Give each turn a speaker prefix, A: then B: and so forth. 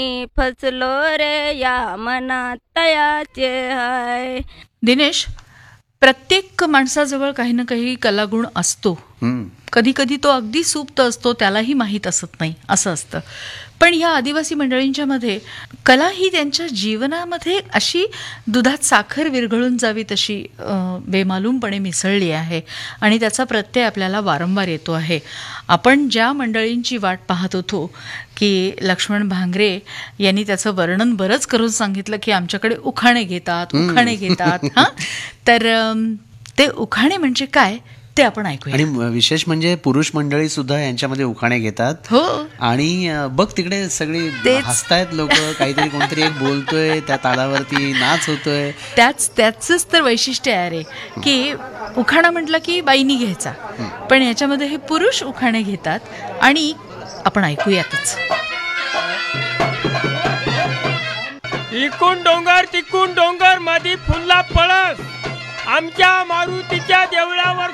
A: फसलो रे या मनात तयाचे हाय.
B: दिनेश, प्रत्येक माणसाजवळ काही ना काही कलागुण असतो. कधी कधी तो अगदी सुप्त असतो, त्यालाही माहीत असत नाही, असं असतं. पण ह्या आदिवासी मंडळींच्या मध्ये कला ही त्यांच्या जीवनामध्ये अशी दुधात साखर विरघळून जावी तशी बेमालूमपणे मिसळली आहे आणि त्याचा प्रत्यय आपल्याला वारंवार येतो आहे. आपण ज्या मंडळींची वाट पाहत होतो की लक्ष्मण भांगरे यांनी त्याचं वर्णन बरंच करून सांगितलं की आमच्याकडे उखाणे घेतात हां, तर ते उखाणे म्हणजे काय ते आपण ऐकूया.
C: आणि विशेष म्हणजे पुरुष मंडळी सुद्धा यांच्यामध्ये उखाणे घेतात.
B: हो.
C: आणि बघ तिकडे सगळी हसतायत लोक, काहीतरी कोणतरी एक बोलतोय, त्या तालावरती नाच होतोय.
B: त्याच तर वैशिष्ट्य आहे रे, की उखाणा म्हटलं की बाईनी घ्यायचा, पण याच्यामध्ये हे पुरुष उखाणे घेतात आणि आपण ऐकूयातच.
D: इकून डोंगर तिकून डोंगर मधी फुलला पळस, आमच्या मारुतीच्या देवळावर